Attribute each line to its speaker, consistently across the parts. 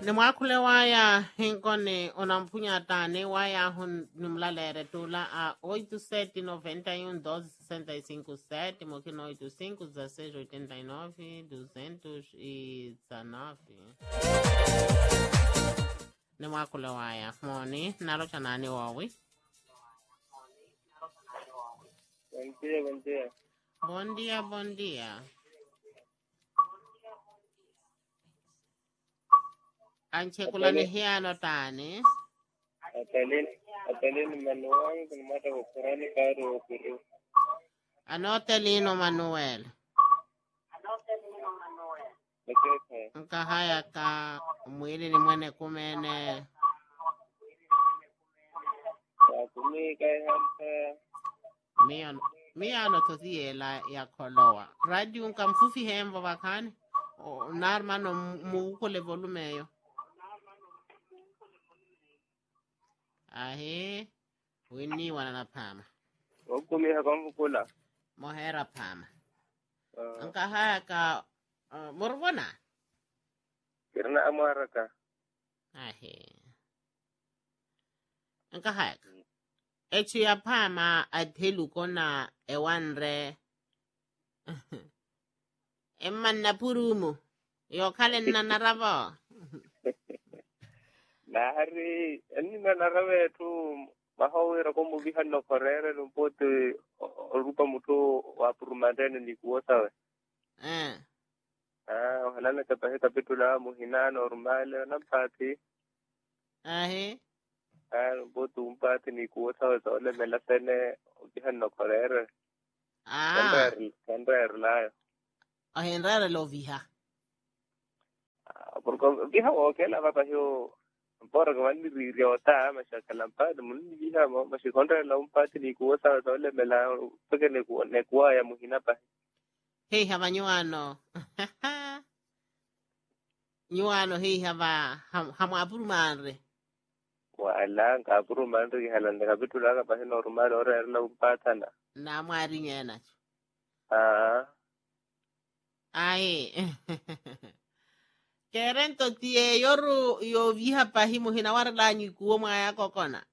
Speaker 1: ne mwakule waya hinkone onampunya tane waya hun numlalere tula a 8791 mokino 85 219 ne mwakule waya moni nalo chanani wawi
Speaker 2: Buen día.
Speaker 1: Buen día. Anche kulani hiano tani.
Speaker 2: Atalin Manuel, con mata Kurani Karo Kuru.
Speaker 1: Anotelino Manuel. Nkahaya ka mwili ni mwene kumene.
Speaker 2: Kumi kaya hampa.
Speaker 1: Miano tosie la ya kolowa. Radio nkamfufi hembo bakani. Narmano muukule volume yo. Ahe. Winni wana pama.
Speaker 2: Kumi hakamfukula.
Speaker 1: Mohera pama. Nkahaya ka Morvona.
Speaker 2: Kirna amaraka.
Speaker 1: Ahe. Nkahaya ka. Echi ya pama adhelu kona ewanre. Emman na purumu. Yo kale na naravo.
Speaker 2: Nahari, eni na narawe tu mahawira ko mubihan no korere lumpote rupa mutu wa purumandene ni kuosawe. Halana kapahe kapitula muhinano normale nampati.
Speaker 1: Ahe.
Speaker 2: Botu umpati ni kuosawe sole melasene ubihan no korere. Kanrer layo.
Speaker 1: Ahenrara lo viha.
Speaker 2: Porque viha okay la papa yo por que van ni ota masha kalampa mun viha mo mashi kontra la umpati ni kuosa sole mela peke ne kuwa ya muhina pa.
Speaker 1: Hei hava nyuano. Nyuano hei hava hamu apuru manre.
Speaker 2: Wala ngapuru manre halanda kapitula ka pa normal ora la umpatana.
Speaker 1: Na mwari ngena. Ai. Kerento tie yoru yo viha pahimu hinawar lanyi kuo maya kokona.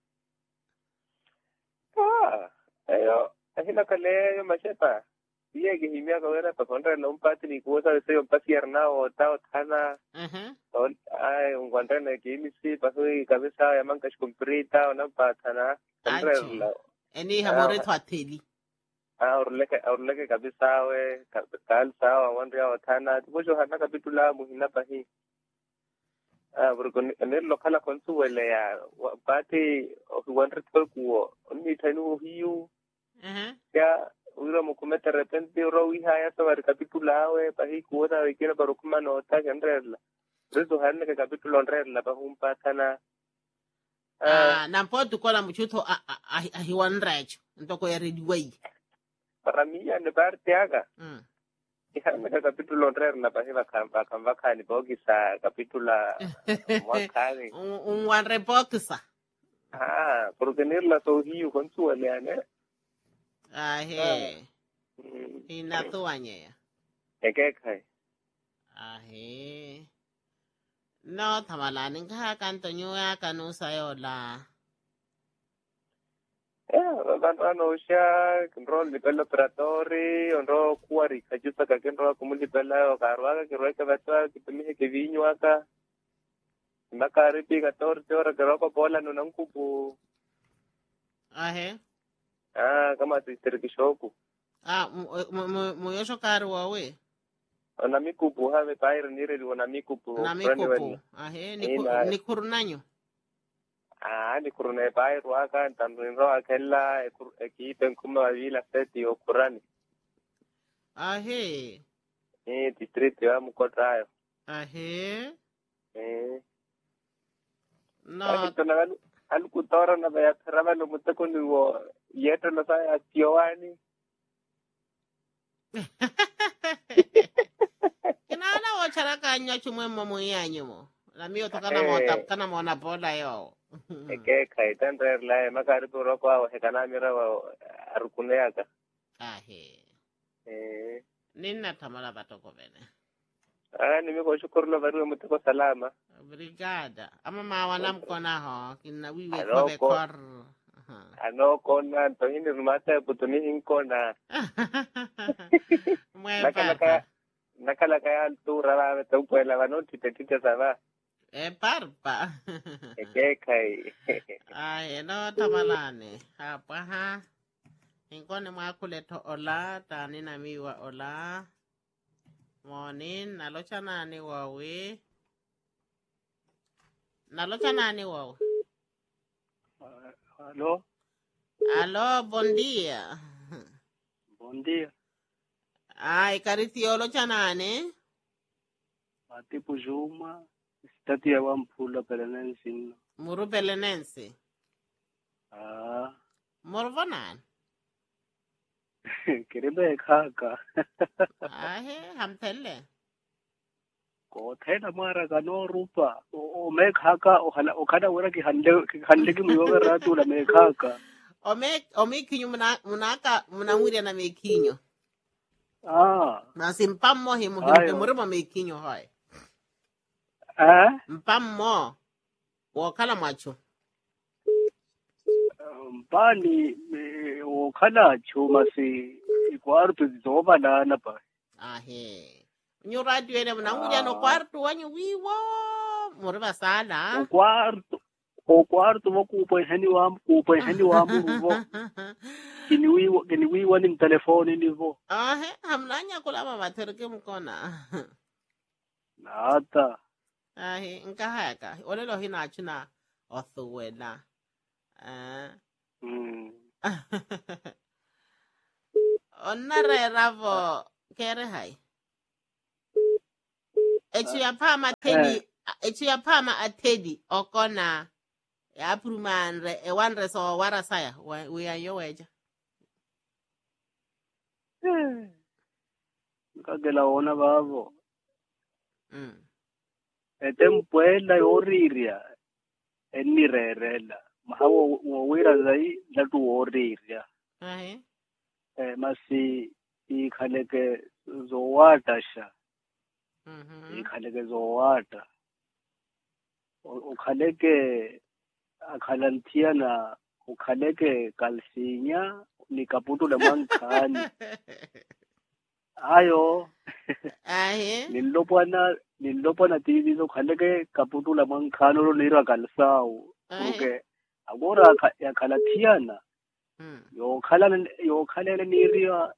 Speaker 2: Ayo, ahina kale yo machepa. Iya gihimia kawera pa kontra la umpati ni kuosa se yo pasierna o tao thana. Ay, un contra na kimisi pasoi kabisa ya mankash comprita o na patana.
Speaker 1: Achi. Eni hamore twateli.
Speaker 2: Urleke kabisa we kal sawa wandria watana tuposho hana kapitula muhina pahi burgon ene lokala konsu wele ya pati wandri kuo ni tanu hiu ya uro mukumeta repente uro wiha ya sabar kapitula we pahi kuo da wekira barukuma no ta genrela rezo hana kapitula onrela pa humpa tana
Speaker 1: nampo tukola mchuto ahiwanrecho ntoko ya rediwei.
Speaker 2: Para mí ya ne parte haga. Déjame que capítulo honrar la página vaca ni bogisa capítula mwakani.
Speaker 1: Un one repokisa.
Speaker 2: Por tener la sohiu con su aliane.
Speaker 1: Ahe. Inatuanye.
Speaker 2: Kai.
Speaker 1: Ahe. No tamalani ka kantonyo ya kanusa yola.
Speaker 2: Ano siya, kinrol nipel operatori, onro kuwari, kajuta ka kinrol kumunipela o karwaga, kirwai ka batwa, kipimihe kivinyo aka. Makaripi 14 ora kiropa bola nunang kupu.
Speaker 1: Ahe.
Speaker 2: Kama tisirikishoku.
Speaker 1: Muyosho karwa we.
Speaker 2: Onami kupu have pair nire onami kupu.
Speaker 1: Nami kupu. Ahe, ni kurunanyo.
Speaker 2: Ni kurune pair waka, tanrinro akella, ekipen kuma vila seti o kurani.
Speaker 1: Ahe.
Speaker 2: Distrito ya mukotrayo.
Speaker 1: Ahe.
Speaker 2: No. Alkutora na baya traba lo mutakoni wo yeto na sa atiowani.
Speaker 1: Kinana wacharaka nyachu mwemo mwiyanyo mo. La mio kana mona bola yo.
Speaker 2: Kai tandrer la makaribu ropa hekana mira arukuneaka.
Speaker 1: Ahe. Nina tamala batoko bene.
Speaker 2: nimekushukuru bari mteko salama.
Speaker 1: Obrigada. Ama mawana mkona ho kina wiwe kobe kor.
Speaker 2: Ano kona to ini rumata putuni hinkona. Nakala kaya altura ba to puela ba no tite saba.
Speaker 1: Parpa.
Speaker 2: Kai.
Speaker 1: Ay no tamalane. Apa ha. Hinkone mwakuleto ola tani na miwa ola. Morning, nalocha nani wawe? Nalocha nani wawe?
Speaker 3: Aló.
Speaker 1: Aló, buen día.
Speaker 3: Buen día.
Speaker 1: Ay, caritiyo locha nani?
Speaker 3: Mati Pujuma. Stati ya wampula pelenensi.
Speaker 1: Muru pelenensi. Morvonan.
Speaker 3: Kiribe kaka.
Speaker 1: Hamtelle.
Speaker 3: Ko thena mara gano rupa. O me kaka o kada wala ki hande ki miyoga ratu la me kaka.
Speaker 1: O me kinyo munamwiri na me kinyo. Na simpammo himurimo me kinyo hoy. Mpammo. Wakala macho.
Speaker 3: Mpani wakala chuma si kwartu zoba na pa.
Speaker 1: Nyo radio ene munamwiri no kwartu wanyu wiwo. Muriba sana.
Speaker 3: O kwartu mo kupo hani wa rubo. Kini wiwa ni telefoni nivo.
Speaker 1: Hamnanya kulama matereke mkona.
Speaker 3: Nata.
Speaker 1: Nkahaka. Olelo hina achuna othuwela. Onare ravo kere hai. Echi ya pama atedi okona ya prumanre ewanre so warasaya we ayo weja.
Speaker 3: Kagela ona babo. Etempuela yoriria. Enirerela. Mahawo wira zai latu woriria. Masi ikhaleke zowata sha. Ikhaleke zowata. Ukhaleke akhalantiana ukhaleke kalsinya ni kaputule mankhani. Ayo. Nilopana tivi zo khaleke kaputula mankhani lo nira kalsau. Okay. Agora ya khalatiana. Yo khalele niria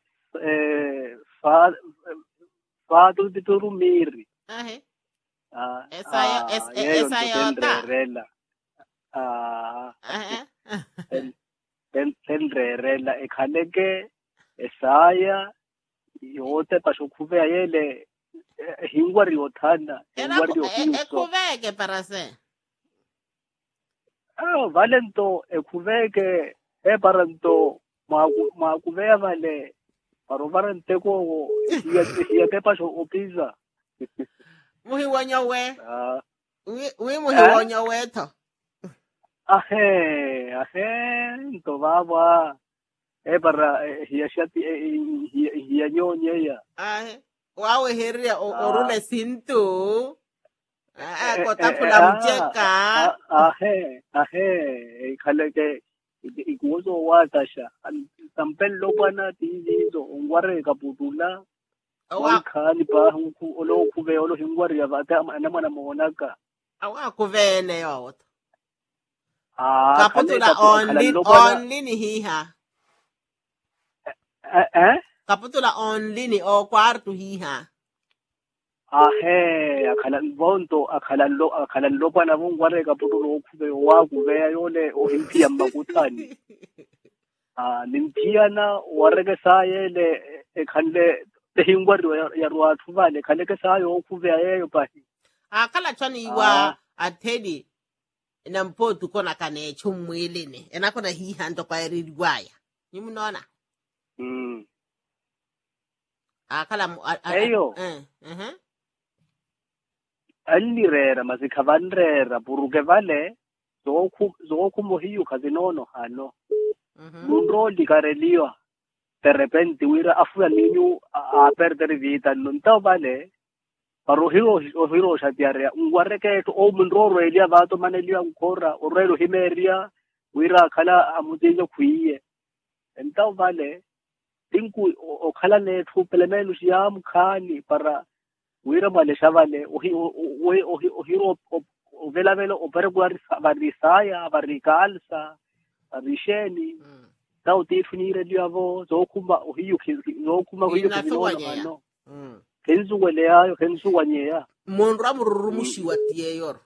Speaker 3: fa tu bituru miri.
Speaker 1: Esa yota.
Speaker 3: Rela ekhaleke esaya yote pashukuve yele hingwari yothana hingwari yohiso
Speaker 1: ekuveke parase
Speaker 3: valento ekuveke paranto makuveya vale parovarante ko yate pasho opiza
Speaker 1: muhiwanyo we muhiwanyo weto
Speaker 3: to baba para hiashati hianyonyeya
Speaker 1: wawe heria orule sintu kotapula mcheka
Speaker 3: khaleke ikuzo watasha tampello bana tizo ungware kaputula khani pa hunku olo kuve olo hingware ya vata anamana monaka
Speaker 1: awakuvene yoto kaputula only ni hiha kaputula only ni o kwartu hiha
Speaker 3: akhalan lo bana bongware kaputula okuve wakuve yole ohimpia makuthani nimpiana wareke sayele ekhanle tehingware ya rwathu vale khaleke sayo okuve ayeyo pahi
Speaker 1: akala chani iwa atedi na mpotu kona kane chumwilini enakona hiha ndo kwa eridwaya nimunona akala
Speaker 3: eyo alirera mazikhavanrera buruke vale zoku mohiyo khazinono hano munro likareliwa de repente wira afuya ninyu a perder vida nunta vale Paro hiro shatiare ngware ke to o mndoro elia ba to manelia ukora o relo himeria wira khala amutenyo khuiye enta vale tinku o khala ne thu pelemelu siam khani para wira male shavale o hiro o velavelo o perguari varisaya varikalsa varisheni tau tifunire liavo zokumba o hiyo zokumba hiyo ano kenzu weleayo kenzu wanyeya
Speaker 1: monra mururumushi watieyor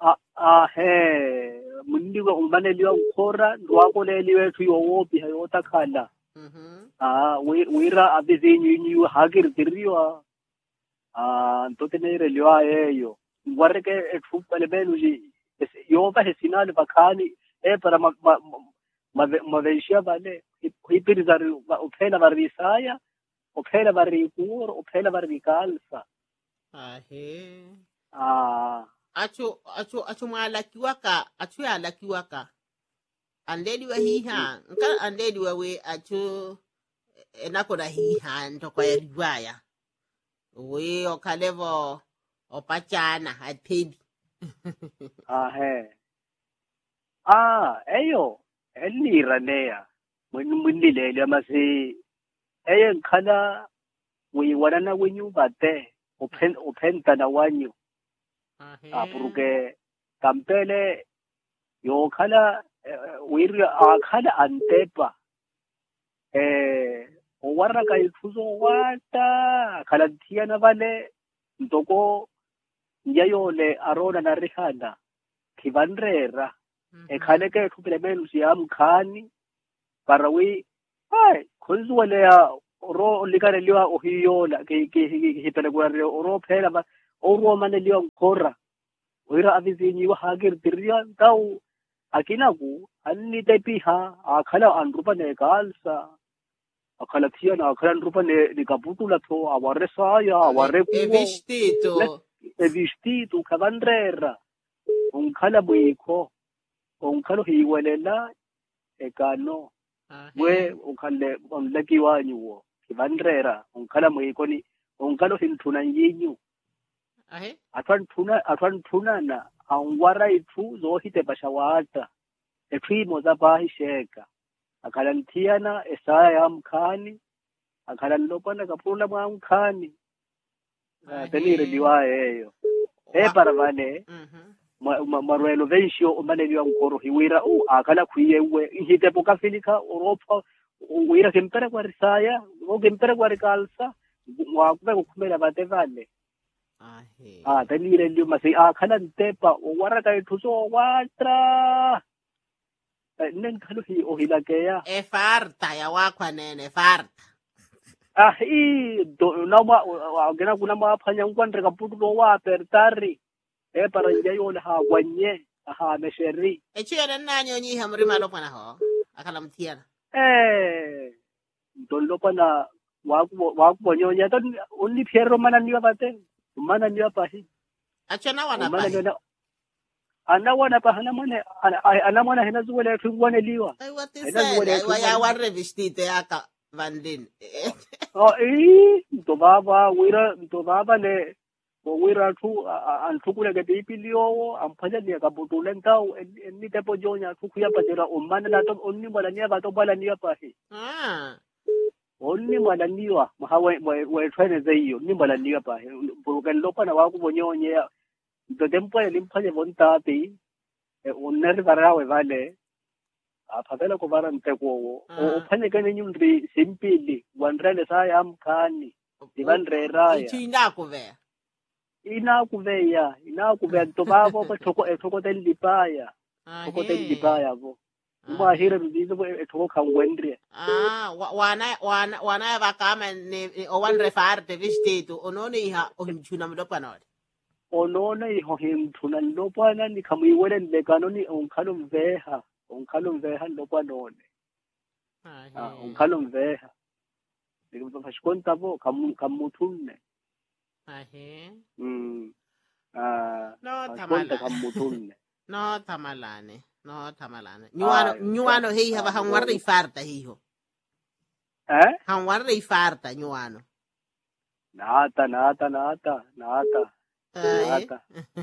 Speaker 3: he mundiwa umbaneliwa ukora ndwako leliwe tu yowopi hayota khala wira abizinyu hagiririwa ntotenere liwa eyo ngwareke etfupa lebeluji yoba hesinale bakani para maveishia vale hipirizari uphela varisaya uphela varikuro uphela varikalsa
Speaker 1: acho mwalakiwaka andedi wa hiha nka andedi wa we acho enako na hiha ntokwa ya riwaya we okalevo opachana atedi
Speaker 3: eyo eliranea mwinilele amasi eye nkhala wiwanana wenyu bate upenta na wanyu porque kampele yo khala wiri akhala antepa owarra kai fuso wata khala tiana vale ntoko njayole arona na rihana kivanrera ekhale ke thupele melu siam khani para wi khonzuwele ya ro likare liwa ohiyola ke hipele kware oro phela ba oro mane liwa khora wira avizinyi wa hagir dirya tau akina ku anni tepi ha akhala anrupa ne kalsa akhala thia na akhala anrupa ne kaputula tho aware saya aware ku vestito kavanrera unkhala buiko unkalo hiwelela ekano we unkhalle onlaki wanyu kivanrera unkhala muikoni unkalo hinthuna nyinyu atwan thuna na angwara ithu zohite bashawata ekhimo zabahi sheka akhala nthiana esaya yamkhani akhala lopana kapula mwamkhani tenire liwayo para vale marwelo vensio umaneliwa nkoro hiwira akala khuyewe hite poka filika oropa wira kempere kwa risaya o kempere kwa rikalsa wakube kukhumela bate vale tenire liyo masi akhala ntepa owara ka ithuso watra nen khalo hi ohilakeya
Speaker 1: farta ya wakwa nene farta
Speaker 3: gena kuna maphanya ngwandre kaputu lo wa pertari para njayole ha wanye ha mesheri
Speaker 1: echiyana nanyo nyi hamrima lo pana ho akala mtiana
Speaker 3: ndolo pana wakubonyonya to only pierro mana niwa bate mana niwa pahi
Speaker 1: achana wana pahi
Speaker 3: ana wana pa ana mwana hena zuwele thungwane liwa
Speaker 1: ai watisela ya warre vestite aka vandin
Speaker 3: ntobaba le wira thu anthukule ke tipilio amphaja dia kabutule ntau ni tepo jonya thukuya patera umana la to onni malania ba to balania pahi onni malaniwa mahawe we train zeiyo ni malania pahi buruken lopana wa ku bonyonye to tempo limphaje bontati unner barawe vale aphatela ko vara nteko o phane ke nyundri simpili wanrele sa yamkhani divanrera ya ina kuveya to babo thoko telipaya vo umahira bizo thoko khangwendre
Speaker 1: wana vakama ne owanre farte vestito onone iha ohimchuna mlopana
Speaker 3: onone iho himchuna lopana ni khamuiwele lekano ni onkhalo mveha lopanone onkhalo mveha ngifashkonta vo kamuthunne
Speaker 1: no tamalane nyuano hei hava hangwarre ifarta hiho hangwarre ifarta nyuano
Speaker 3: nata nata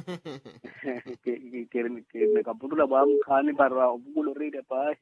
Speaker 3: ke me kaputula ba mkhani para ubulo ride pa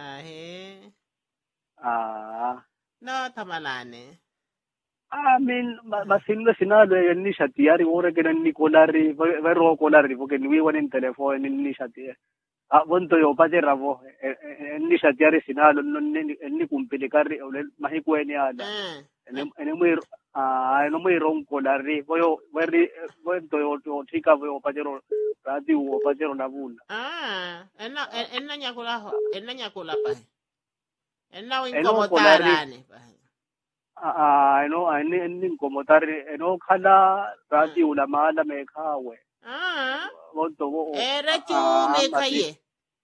Speaker 1: no tamalane
Speaker 3: I mean, masinlo sinalo ni shatiari ore ke ni kolari vero kolari porque ni wan en teléfono ni shati bonto yo pate ravo ni shatiari sinalo ni kumpilikari ole mahikweni ala ene muy ron kolari voyo veri bonto yo tika voyo patero rati o patero na bula
Speaker 1: enna nyakula pa enna winkomotarane pa
Speaker 3: ni como tari khala rati ulamala mekhawe bonto bo
Speaker 1: era chu mekhaye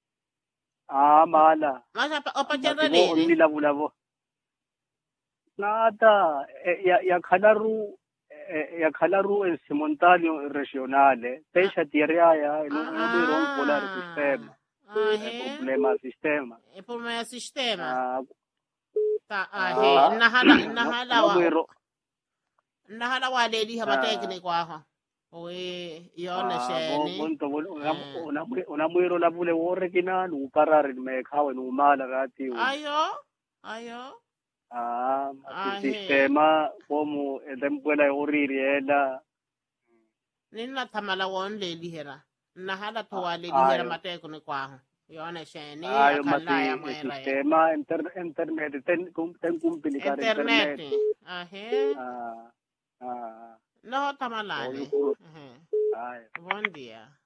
Speaker 3: mala
Speaker 1: masa opachara nene
Speaker 3: ni labulabo nada ya khalaru en simontalio regionale pesha tierra no muy ron polar sistema
Speaker 1: problema sistema nahala wa dedi haba tekni kwa ho we yona sheni
Speaker 3: bonto una muiro la bule wore kina lu parar me khawe nu mala rati
Speaker 1: ayo
Speaker 3: sistema como edempuela oririela
Speaker 1: ninna tamala won dedi hera nahala to wa dedi hera matekni kwa ho yona sheni akala ya mwera
Speaker 3: sistema internet ten kumpilikar internet
Speaker 1: no tamalane buen día